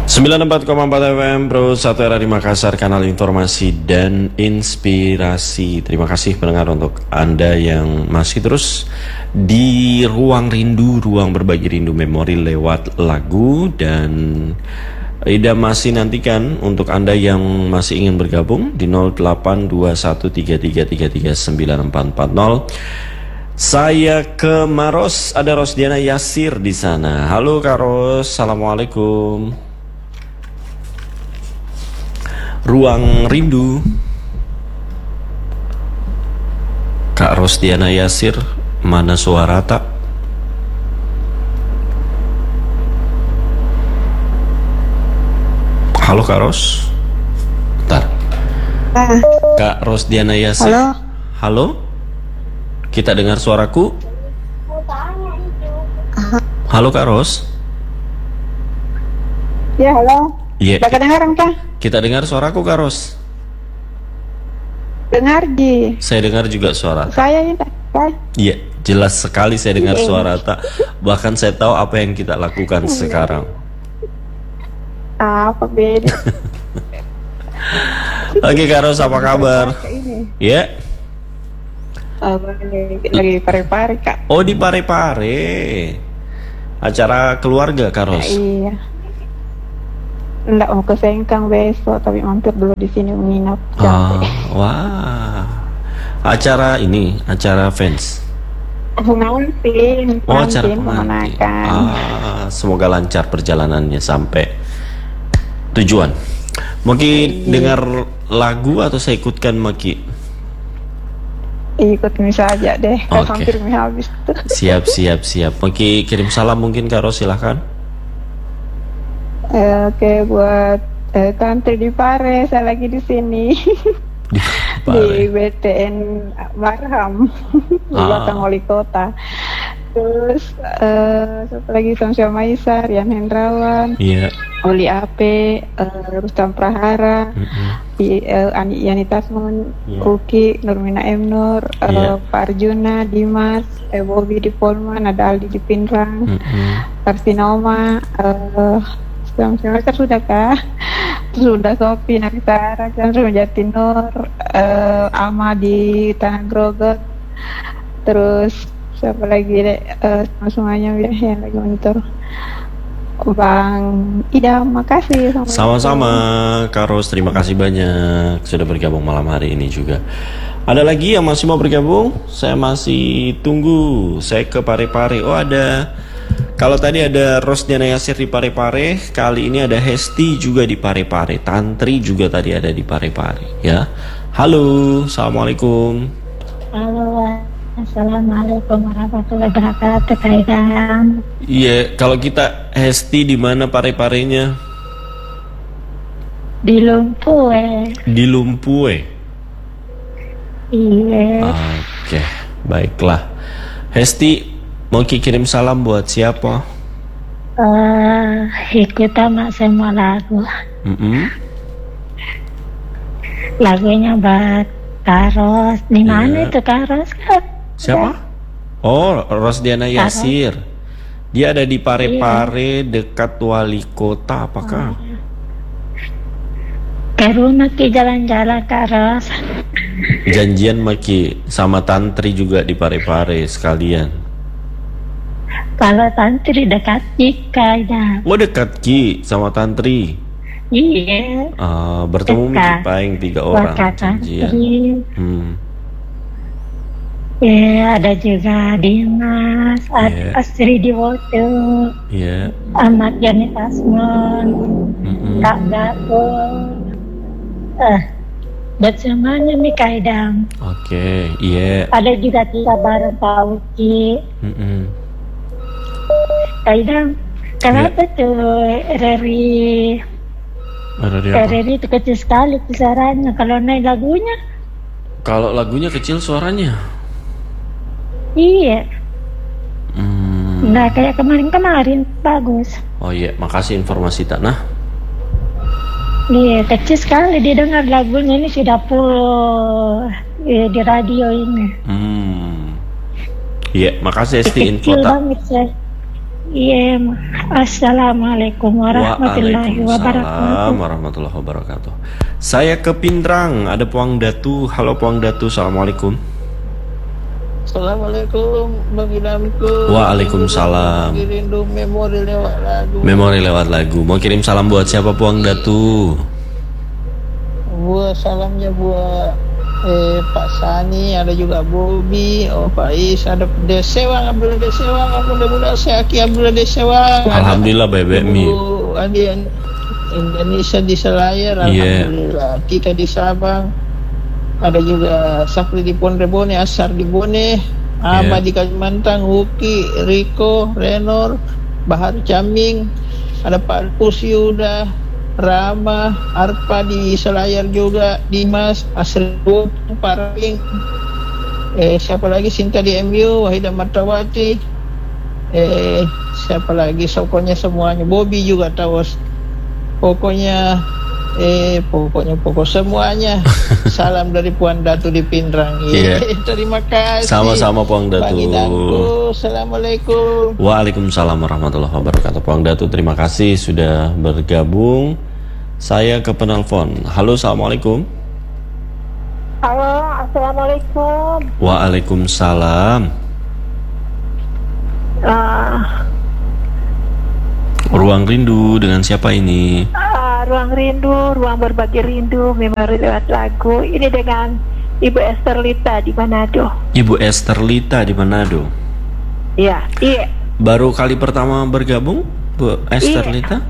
94,4 FM Pro 1 era di Makassar, kanal informasi dan inspirasi. Terima kasih pendengar untuk Anda yang masih terus di ruang rindu, ruang berbagi rindu memori lewat lagu. Dan Ida masih nantikan untuk Anda yang masih ingin bergabung di 082133339440. Saya ke Maros, ada Rosdiana Yasir di sana. Halo Kak Ros, assalamualaikum. Ruang rindu, Kak Rosdiana Yasir, mana suara tak? Halo Kak Ros. Bentar. Kak Rosdiana Yasir. Halo. Halo. Kita dengar suaraku. Halo Kak Ros. Ya, halo. Iya. Udah kedengaran kah? Kita dengar suaraku Kak Ros. Dengar Ji. Saya dengar juga suara. Saya ini. Iya, jelas sekali saya dengar suara tak. Bahkan saya tahu apa yang kita lakukan sekarang. Apa beda? Oke Kak Ros, apa kabar? Ya. Lagi pare-pare Kak. Oh, di Pare-Pare. Acara keluarga Kak Ros. Iya. Enggak mau ke Sengkang besok, tapi mampir dulu di sini menginap. Wah. Acara ini, acara fans. Pengantin. Oh, acara pengantin. Memenangkan. Semoga lancar perjalanannya sampai tujuan. Maki dengar lagu atau saya ikutkan Maki? Ikut saja deh. Oke. Hampir habis tuh. Siap. Maki kirim salam mungkin Kak Ros, silahkan. Oke, buat country di Pare, saya lagi di sini. Di BTN Barham, di belakang wali kota. Terus satu lagi Samsia Maisar, Rian Hendrawan, Oli Ape, Rustam Prahara, Ani Yani Tasmun, Uki, Nurmina M Nur, Pak Arjuna, Dimas, Bobby di Polman, ada Aldi di Pinrang, Karsinoma, Samsia Maisar sudah kah? Sudah Sofi, Narisara, Chandra Jatinur, Ama di Tanah Grogot, terus siapa lagi deh, semuanya yang lagi monitor. Bang Ida, makasih. Sama-sama Kak Ros, terima kasih banyak sudah bergabung malam hari ini juga. Ada lagi yang masih mau bergabung? Saya masih tunggu. Saya ke Pare-Pare. Oh, ada. Kalau tadi ada Rosdiana Yasir di Pare-Pare, kali ini ada Hesti juga di Pare-Pare. Tantri juga tadi ada di Pare-Pare, ya. Halo, assalamualaikum. Halo, assalamualaikum warahmatullahi wabarakatuh. Kaidan. Iya, kalau kita Hesti di mana Pare-Parenya? Di Lumpue. Di Lumpue. Iya. Oke, baiklah. Hesti, mau kirim salam buat siapa? Ikut sama semua lagu. Lagunya buat Karos. Di mana itu Karos? Siapa? Oh, Rosdiana Yasir. Dia ada di Pare-Pare dekat wali kota, apakah? Ke rumah ki jalan-jalan Karos. Janjian Maki sama Tantri juga di Pare-Pare sekalian. Kalau Tantri dekat Jika ya. Oh, dekat Ki sama Tantri. Iya. Bertemu paling 3 orang janjian. Ya, ada juga Dimas, ada Astri Diwoto, Ahmad Yani Tasman, Kak Gatot, buat semuanya nih Kaidang. Oke, iya. Ada juga Tika bareng Pak Uci. Kaidang, kenapa tuh Reri itu kecil sekali suaranya kalau naik lagunya? Kalau lagunya kecil suaranya? Iya. Nah, kayak kemarin bagus. Oh iya, makasih informasi Tanah. Iya, kecil sekali didengar lagunya ini sudah full di radio ini. Iya, makasih Esti info kecil tak. banget saya. Iya, assalamualaikum warahmatullahi wabarakatuh. Waalaikumsalam warahmatullahi wabarakatuh. Saya ke Pindrang, ada Puang Datu. Halo Puang Datu, assalamualaikum. Assalamualaikum Bang Idamku. Waalaikumsalam. Rindu memori lewat lagu. Memori lewat lagu. Mau kirim salam buat siapa Puang Datu? Buat salamnya buat Pak Sani, ada juga Bobi, Pak Is, ada Desewang, Abdullah Desewang, mudah-mudahan Syaki Abdullah Desewang. Alhamdulillah Bebek Mi. Adi Indonesia di Selayar, alhamdulillah. Kita di Sabang. Ada juga Safri di Pondrebone, Asar di Bone, Ahmad di Kalimantan, Uki, Riko, Renor, Bahar Caming, ada Pak Kusyuda, Rama, Arpa di Selayar juga, Dimas, Asri, Parling, siapa lagi, Sinta di MU, Wahidah Martawati, siapa lagi, pokoknya semuanya, Bobby juga Tawas, pokoknya semuanya. Salam dari Puan Datu di Pindrang. Terima kasih. Sama-sama Puang Datu. Assalamualaikum. Waalaikumsalam warahmatullahi wabarakatuh. Puang Datu, terima kasih sudah bergabung. Saya ke penelpon. Halo, assalamualaikum. Halo, assalamualaikum. Waalaikumsalam. Ruang Rindu, dengan siapa ini? Ruang Rindu, ruang berbagi rindu, memori lewat lagu. Ini dengan Ibu Esther Lita di Manado. Ibu Esther Lita di Manado. Iya. Baru kali pertama bergabung, Bu Esther Lita?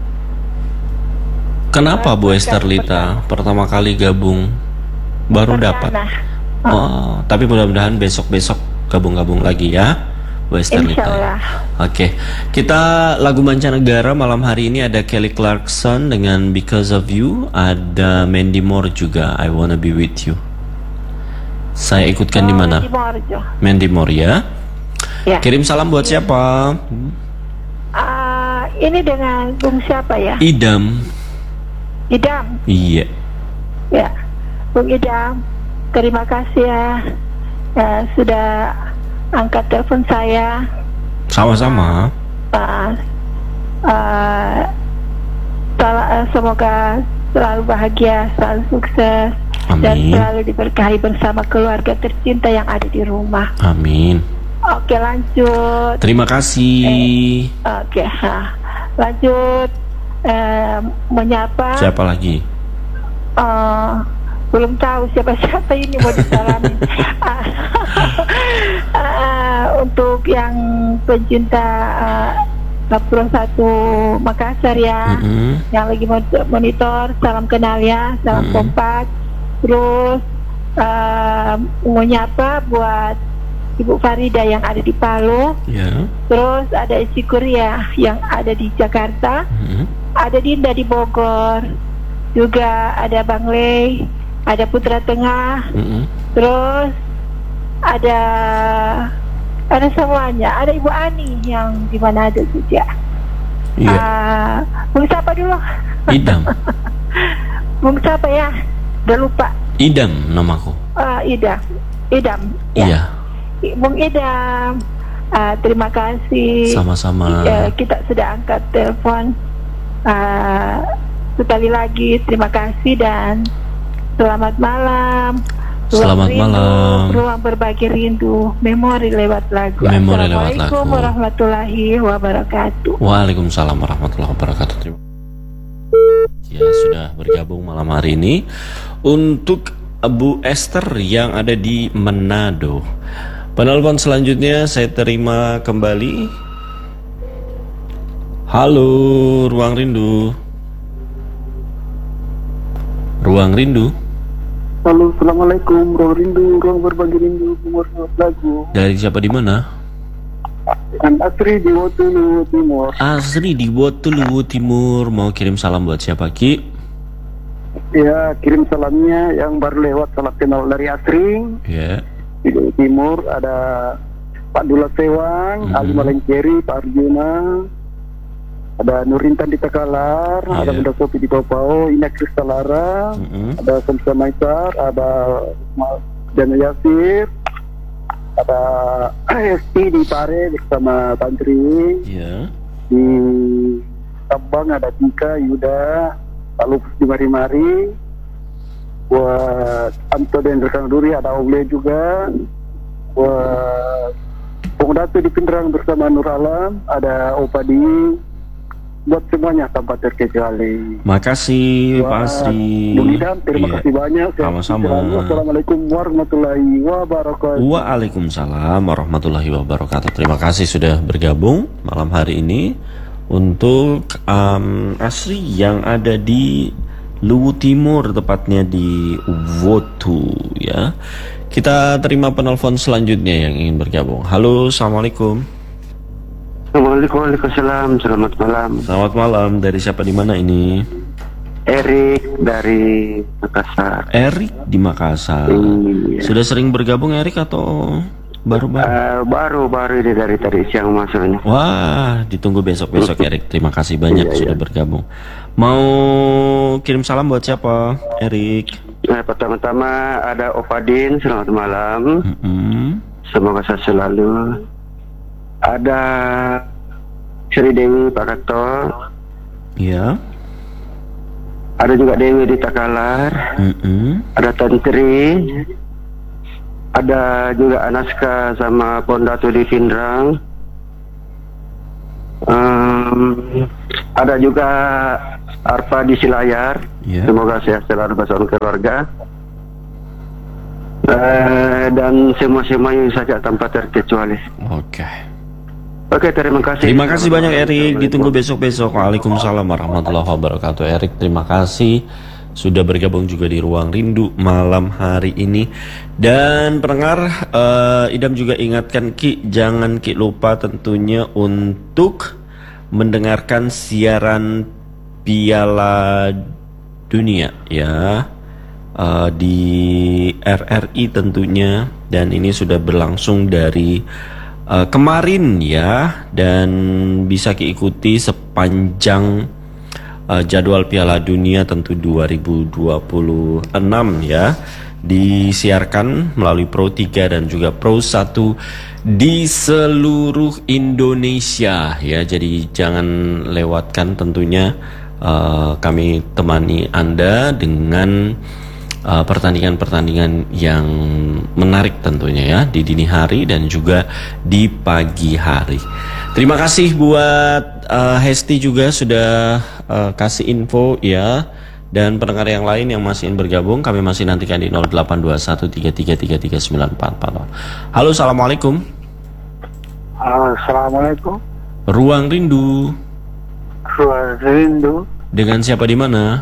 Kenapa Bu Esther Lita pertama kali gabung baru dapat? Oh, tapi mudah-mudahan besok-besok gabung-gabung lagi ya, Bu Esther Lita. Oke, kita lagu mancanegara malam hari ini ada Kelly Clarkson dengan Because of You, ada Mandy Moore juga I Wanna Be With You. Saya ikutkan di mana? Mandy Moore ya. Kirim salam buat siapa? Ini dengan Bung siapa ya? Idam. Iya. Ya, Bung Idam, terima kasih ya, sudah angkat telepon saya. Sama-sama. Semoga selalu bahagia, selalu sukses. Amin. Dan selalu diberkahi bersama keluarga tercinta yang ada di rumah. Amin. Oke, lanjut. Terima kasih. Lanjut. Menyapa. Siapa lagi? Belum tahu siapa-siapa ini mau disalami. Untuk yang pencinta 41 Makassar ya, yang lagi monitor, salam kenal ya, salam kompak. Terus menyapa buat Ibu Farida yang ada di Palu. Terus ada Eci Kuria yang ada di Jakarta. Ada Dinda di Bogor. Juga ada Bang Lei, ada Putra Tengah. Terus ada semuanya. Ada Ibu Ani yang di Manado juga. Bung siapa dulu? Idam. Bung siapa ya? Udah lupa. Idam namaku. Idam. Iya. Bung Idam, terima kasih. Sama-sama. Kita sudah angkat telepon. Sekali lagi terima kasih dan selamat malam. Selamat malam. Ruang berbagi rindu, memori lewat lagu. Memori lewat lagu. Assalamualaikum warahmatullahi wabarakatuh. Waalaikumsalam warahmatullahi wabarakatuh. Ya, sudah bergabung malam hari ini untuk Bu Esther yang ada di Manado. Penelpon selanjutnya saya terima kembali. Halo, Ruang Rindu. Ruang Rindu. Halo, assalamualaikum. Ruang Rindu, ruang berbagi rindu, memori lewat lagu. Dari siapa, di mana? Dengan Asri di Wotulu Timur. Asri di Wotulu Timur. Mau kirim salam buat siapa, Ki? Ya, kirim salamnya yang baru lewat, salam kenal dari Asri. Ya. Di Timur ada Pak Dula Sewang, Ali Malengkeri, Pak Arjuna, ada Nurintan di Takalar, ada Bunda Sopi di Papao, Ina Kristalara, ada Samsa Maisar, ada Dana Yasir, ada Hesti di Pare bersama Tantri. Ya. Di Sabang ada Tika, Yuda, Pak Lupus di Mari-Mari. Buat Anto dan rekan Duri ada Oble juga. Buat Pengdatu di Pindrang bersama Nur Alam, ada Opadi. Buat semuanya tanpa terkecuali. Makasih Pak Asri. Bung Idam, terima kasih banyak. Sama-sama. Assalamualaikum warahmatullahi wabarakatuh. Waalaikumsalam warahmatullahi wabarakatuh. Terima kasih sudah bergabung malam hari ini. Untuk Asri yang ada di Luwu Timur, tepatnya di Wotu ya. Kita terima penelpon selanjutnya yang ingin bergabung. Halo, assalamualaikum. Waalaikumsalam, selamat malam. Selamat malam, dari siapa di mana ini? Erik dari Makassar. Erik di Makassar. Iya. Sudah sering bergabung Erik atau baru-baru? Baru ini dari tadi siang masuk ini. Wah, ditunggu besok-besok Erik. Terima kasih banyak sudah bergabung. Mau kirim salam buat siapa, Erik? Pertama-tama ada Opadin, selamat malam. Semoga sehat selalu. Ada Sri Dewi Pak Kato. Iya. Ada juga Dewi di Takalar. Ada Tantri. Ada juga Anaska sama Pondatu di Pindrang. Ada juga Arfa di Silayar. Semoga sehat selalu bersama keluarga. Dan semua yang saja tanpa terkecuali. Oke, terima kasih. Terima kasih banyak Erik, ditunggu besok-besok. Waalaikumsalam warahmatullahi wabarakatuh. Erik, terima kasih sudah bergabung juga di Ruang Rindu malam hari ini. Dan pendengar, Idam juga ingatkan Ki, jangan Ki lupa tentunya untuk mendengarkan siaran Piala Dunia ya, di RRI tentunya. Dan ini sudah berlangsung dari kemarin ya, dan bisa diikuti sepanjang jadwal Piala Dunia tentu 2026 ya, disiarkan melalui Pro 3 dan juga Pro 1 di seluruh Indonesia ya. Jadi jangan lewatkan tentunya, kami temani Anda dengan pertandingan-pertandingan yang menarik tentunya ya, di dini hari dan juga di pagi hari. Terima kasih buat Hesti juga sudah kasih info ya. Dan pendengar yang lain yang masih ingin bergabung, kami masih nantikan di 082133339440. Halo, assalamualaikum. Assalamualaikum. Ruang Rindu. Ruang Rindu. Dengan siapa di mana?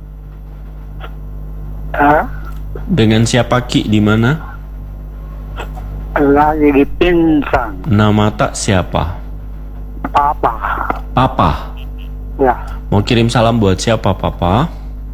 Dengan siapa Ki di mana? Lagi di Pindrang. Nama tak siapa? Papa. Papa. Ya. Mau kirim salam buat siapa Papa?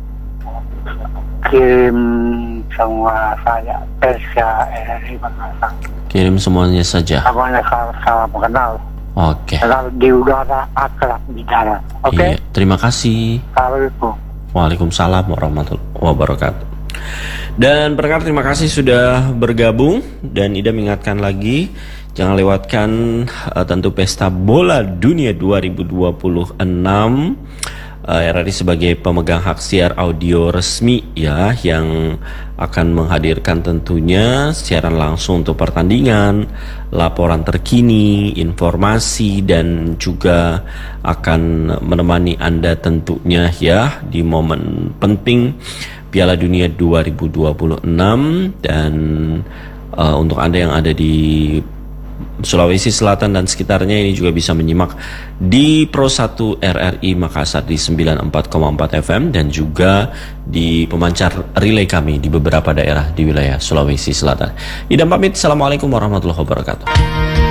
Kirim semua saya Persia RRI Makassar. Kirim semuanya saja. Namanya salam kenal. Oke. Kenal di udara, akrab di darat. Oke. Iya, terima kasih. Assalamualaikum. Waalaikumsalam warahmatullahi wabarakatuh. Dan pendengar, terima kasih sudah bergabung. Dan Ida mengingatkan lagi, jangan lewatkan tentu Pesta Bola Dunia 2026. RRI sebagai pemegang hak siar audio resmi ya, yang akan menghadirkan tentunya siaran langsung untuk pertandingan, laporan terkini, informasi, dan juga akan menemani Anda tentunya ya di momen penting Piala Dunia 2026. Dan untuk Anda yang ada di Sulawesi Selatan dan sekitarnya ini juga bisa menyimak di Pro 1 RRI Makassar di 94,4 FM dan juga di pemancar relay kami di beberapa daerah di wilayah Sulawesi Selatan. Idam pamit, assalamualaikum warahmatullahi wabarakatuh.